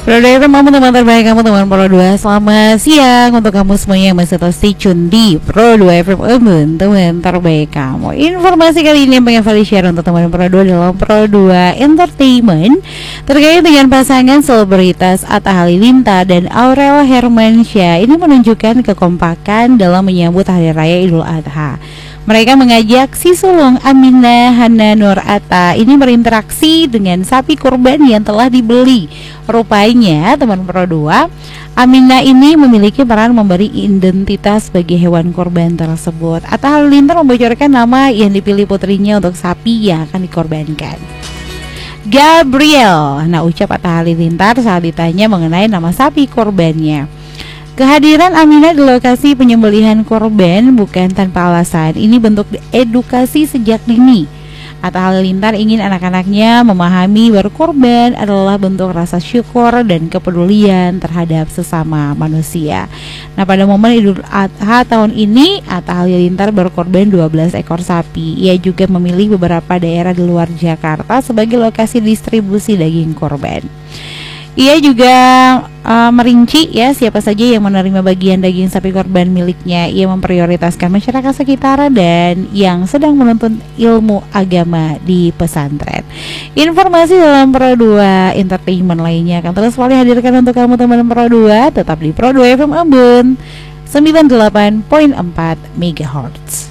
Produk teman-teman terbaik kamu teman Pro 2. Selamat siang untuk kamu semuanya yang masih terus stay tune di Pro 2 FM Ubun, teman terbaik kamu. Informasi kali ini yang pengen Fali share untuk teman Pro 2 dalam Pro 2 Entertainment terkait dengan pasangan selebritas Atta Halilintar dan Aurel Hermansyah. Ini menunjukkan kekompakan dalam menyambut Hari Raya Idul Adha. Mereka mengajak si sulung Aminah Hana Nur Atta ini berinteraksi dengan sapi kurban yang telah dibeli. Rupanya teman Pro 2, Aminah ini memiliki peran memberi identitas bagi hewan kurban tersebut. Atta Halilintar membocorkan nama yang dipilih putrinya untuk sapi yang akan dikorbankan, Gabriel. Nah, ucap Atta Halilintar saat ditanya mengenai nama sapi korbannya. Kehadiran Aminah di lokasi penyembelihan korban bukan tanpa alasan. Ini bentuk edukasi sejak dini. Atta Halilintar ingin anak-anaknya memahami berkorban adalah bentuk rasa syukur dan kepedulian terhadap sesama manusia. Nah, pada momen Idul Adha tahun ini, Atta Halilintar berkorban 12 ekor sapi. Ia juga memilih beberapa daerah di luar Jakarta sebagai lokasi distribusi daging korban. Ia juga merinci ya siapa saja yang menerima bagian daging sapi korban miliknya. Ia memprioritaskan masyarakat sekitar dan yang sedang menuntut ilmu agama di pesantren. Informasi dalam Pro 2 Entertainment lainnya akan terus Fali hadirkan untuk kamu teman Pro 2. Tetap di Pro 2 FM Ubun 98.4 MHz.